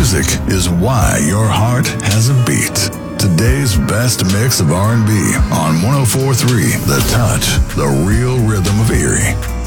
music is why your heart has a beat. Today's best mix of R&B on 104.3 The Touch, the real rhythm of Erie.